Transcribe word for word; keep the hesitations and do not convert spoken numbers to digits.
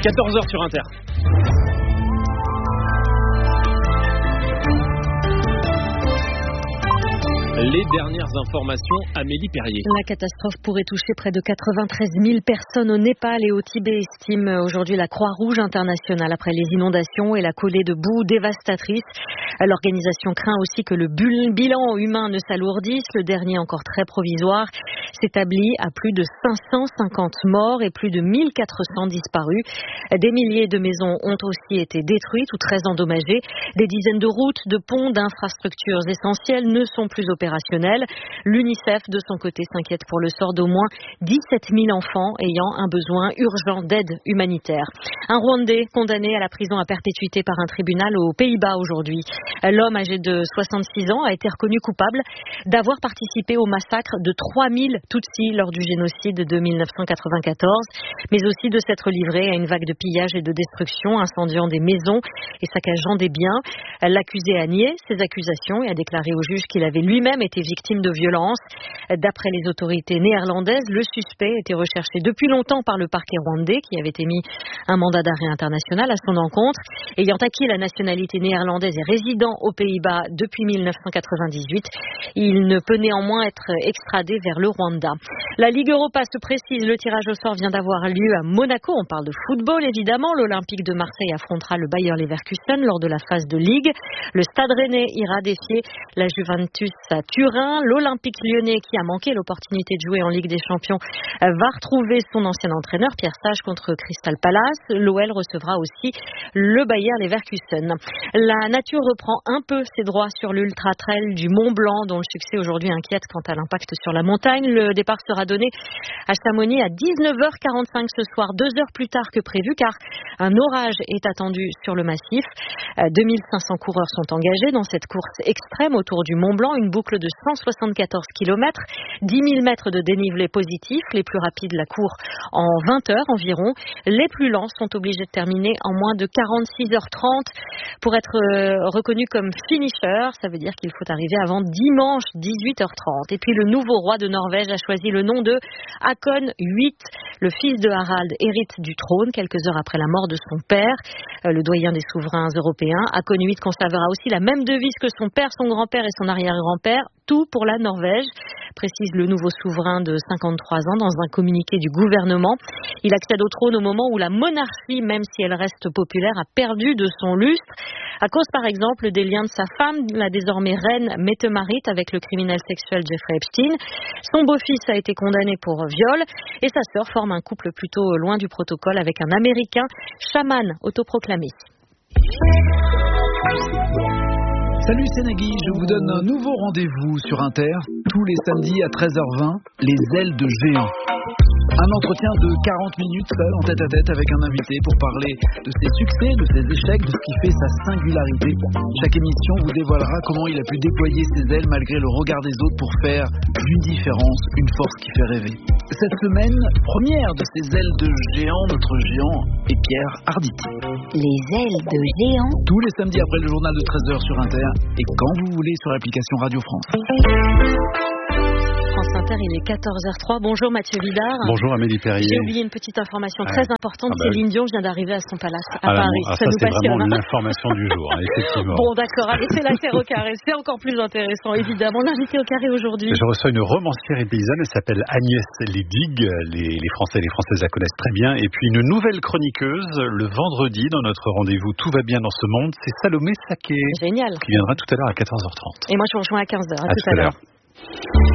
quatorze heures sur Inter. Les dernières informations, Amélie Perrier. La catastrophe pourrait toucher près de quatre-vingt-treize mille personnes au Népal et au Tibet, estime aujourd'hui la Croix-Rouge internationale après les inondations et la coulée de boue dévastatrice. L'organisation craint aussi que le bilan humain ne s'alourdisse. Le dernier, encore très provisoire, s'établit à plus de cinq cent cinquante morts et plus de mille quatre cents disparus. Des milliers de maisons ont aussi été détruites ou très endommagées. Des dizaines de routes, de ponts, d'infrastructures essentielles ne sont plus opérationnelles. L'UNICEF, de son côté, s'inquiète pour le sort d'au moins dix-sept mille enfants ayant un besoin urgent d'aide humanitaire. Un Rwandais condamné à la prison à perpétuité par un tribunal aux Pays-Bas aujourd'hui. L'homme âgé de soixante-six ans a été reconnu coupable d'avoir participé au massacre de trois mille Tutsis lors du génocide de mille neuf cent quatre-vingt-quatorze, mais aussi de s'être livré à une vague de pillage et de destruction, incendiant des maisons et saccageant des biens. L'accusé a nié ces accusations et a déclaré au juge qu'il avait lui-même été victime de violences. D'après les autorités néerlandaises, le suspect était recherché depuis longtemps par le parquet rwandais qui avait émis un mandat d'arrêt international à son encontre. Ayant acquis la nationalité néerlandaise et résidant aux Pays-Bas depuis mille neuf cent quatre-vingt-dix-huit, il ne peut néanmoins être extradé vers le Rwanda. La Ligue Europa se précise, le tirage au sort vient d'avoir lieu à Monaco. On parle de football évidemment. L'Olympique de Marseille affrontera le Bayer Leverkusen lors de la phase de Ligue. Le Stade Rennais ira défier la Juventus à Turin. L'Olympique Lyonnais, qui a manqué l'opportunité de jouer en Ligue des Champions, va retrouver son ancien entraîneur Pierre Sage contre Crystal Palace. L'O L recevra aussi le Bayer Leverkusen. La nature reprend un peu ses droits sur l'Ultra Trail du Mont Blanc, dont le succès aujourd'hui inquiète quant à l'impact sur la montagne. Le départ sera donné à Chamonix à dix-neuf heures quarante-cinq ce soir, deux heures plus tard que prévu, car un orage est attendu sur le massif. deux mille cinq cents coureurs sont engagés dans cette course extrême autour du Mont Blanc, une boucle de cent soixante-quatorze kilomètres, dix mille mètres de dénivelé positif. Les plus rapides la courent en vingt heures environ. Les plus lents sont obligés de terminer en moins de quarante-six heures trente pour être reconnus comme finisher. Ça veut dire qu'il faut arriver avant dimanche dix-huit heures trente. Et puis le nouveau roi de Norvège a choisi le nom de Haakon huit. Le fils de Harald hérite du trône quelques heures après la mort de son père, le doyen des souverains européens. Haakon huit conservera aussi la même devise que son père, son grand-père et son arrière-grand-père. Tout pour la Norvège, précise le nouveau souverain de cinquante-trois ans dans un communiqué du gouvernement. Il accède au trône au moment où la monarchie, même si elle reste populaire, a perdu de son lustre, à cause par exemple des liens de sa femme, la désormais reine Mette-Marit, avec le criminel sexuel Jeffrey Epstein. Son beau-fils a été condamné pour viol et sa sœur forme un couple plutôt loin du protocole avec un Américain chaman autoproclamé. Salut, c'est Nagui, je vous donne un nouveau rendez-vous sur Inter, tous les samedis à treize heures vingt, les ailes de géant. Un entretien de quarante minutes seul en tête à tête avec un invité pour parler de ses succès, de ses échecs, de ce qui fait sa singularité. Chaque émission vous dévoilera comment il a pu déployer ses ailes malgré le regard des autres pour faire d'une différence une force qui fait rêver. Cette semaine, première de ces ailes de géant, notre géant est Pierre Arditi. Les ailes de géant. Tous les samedis après le journal de treize heures sur Inter et quand vous voulez sur l'application Radio France. France Inter, il est quatorze heures trois. Bonjour Mathieu Vidard. Bonjour Amélie Perrier. J'ai oublié une petite information ouais. très importante. Ah bah Céline oui. Dion vient d'arriver à son palace à ah Paris. Ah, ça, ça nous c'est passionne. vraiment l'information du jour, hein, effectivement. Bon d'accord, allez, c'est l'affaire au carré. C'est encore plus intéressant, évidemment. L'invité au carré aujourd'hui. Je reçois une romancière et paysanne, elle s'appelle Agnès Ledig. Les, les Français et les Françaises la connaissent très bien. Et puis une nouvelle chroniqueuse, le vendredi, dans notre rendez-vous Tout va bien dans ce monde, c'est Salomé Saké. Génial. Qui viendra tout à l'heure à quatorze heures trente. Et moi je vous rejoins à quinze heures. À, à tout, tout à l'heure.